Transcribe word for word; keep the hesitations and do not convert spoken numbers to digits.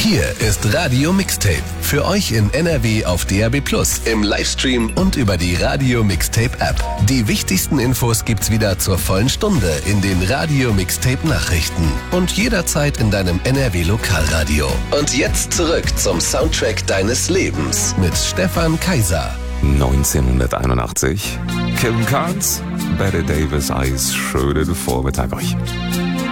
Hier ist Radio Mixtape. Für euch in N R W auf D A B plus, im Livestream und über die Radio Mixtape App. Die wichtigsten Infos gibt's wieder zur vollen Stunde in den Radio Mixtape Nachrichten und jederzeit in deinem N R W Lokalradio. Und jetzt zurück zum Soundtrack deines Lebens mit Stefan Kaiser. neunzehnhunderteinundachtzig. Kevin Carnes, Bette Davis, Eis, schönen Vormittag euch.